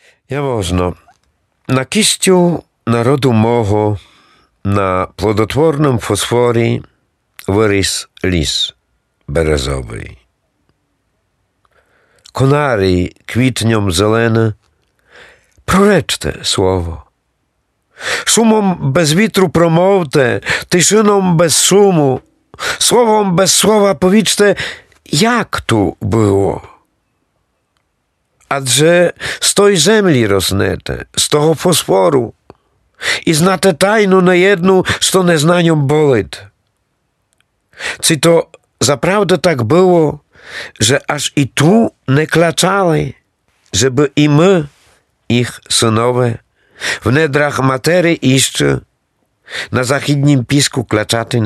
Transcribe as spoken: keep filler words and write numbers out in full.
Яможно. На кістю народу мого, на плодотворному фосфорі виріс ліс березовий. Конарій квітнем зелене, проречте слово. Шумом без вітру промовте, тишином без шуму, словом без слова повічте, як ту було. Адже з той землі роснете, з того фосфору, і знате тайну неєдну, що незнанням болить. Чи то запrawdę tak było, że aż i tu nie klaczali, żeby i my, ich synowie, w nedrach materii jeszcze na zachidnim pisku klaczaty